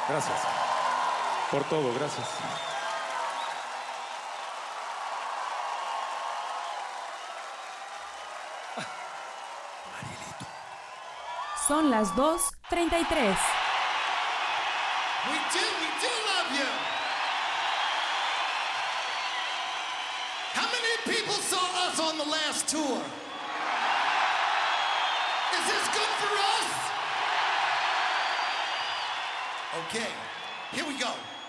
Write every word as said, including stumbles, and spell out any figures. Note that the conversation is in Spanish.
Gracias. Por todo, gracias. Marielito. Son las dos treinta y tres. We do, we do love you. How many people saw us on the last tour? Is this good for us? Okay, here we go.